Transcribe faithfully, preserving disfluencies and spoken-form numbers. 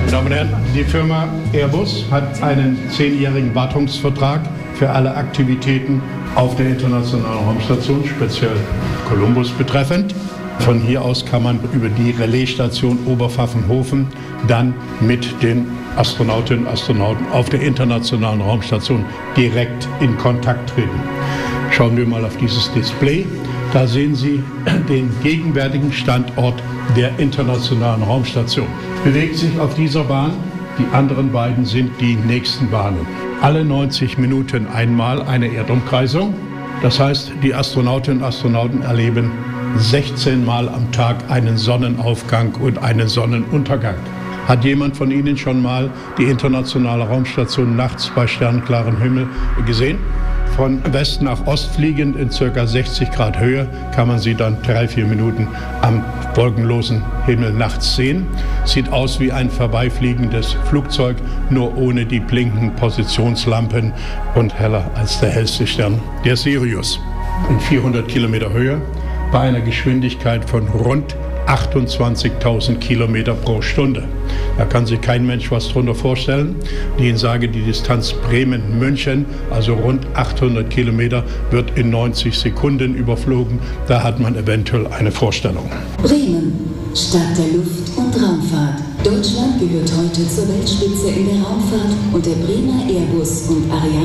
Meine Damen und Herren, die Firma Airbus hat einen zehnjährigen Wartungsvertrag für alle Aktivitäten auf der Internationalen Raumstation, speziell Columbus betreffend. Von hier aus kann man über die Relaisstation Oberpfaffenhofen dann mit den Astronautinnen und Astronauten auf der Internationalen Raumstation direkt in Kontakt treten. Schauen wir mal auf dieses Display. Da sehen Sie den gegenwärtigen Standort der Internationalen Raumstation. Bewegt sich auf dieser Bahn. Die anderen beiden sind die nächsten Bahnen. Alle neunzig Minuten einmal eine Erdumkreisung. Das heißt, die Astronautinnen und Astronauten erleben sechzehn Mal am Tag einen Sonnenaufgang und einen Sonnenuntergang. Hat jemand von Ihnen schon mal die Internationale Raumstation nachts bei sternklarem Himmel gesehen? Von West nach Ost fliegend in ca. sechzig Grad Höhe kann man sie dann drei, vier Minuten am wolkenlosen Himmel nachts sehen. Sieht aus wie ein vorbeifliegendes Flugzeug, nur ohne die blinkenden Positionslampen und heller als der hellste Stern, der Sirius. In vierhundert Kilometer Höhe bei einer Geschwindigkeit von rund achtundzwanzigtausend Kilometer pro Stunde. Da kann sich kein Mensch was drunter vorstellen. Die Ihnen sage, die Distanz Bremen-München, also rund achthundert Kilometer, wird in neunzig Sekunden überflogen. Da hat man eventuell eine Vorstellung. Bremen, Stadt der Luft- und Raumfahrt. Deutschland gehört heute zur Weltspitze in der Raumfahrt und der Bremer Airbus und Ariane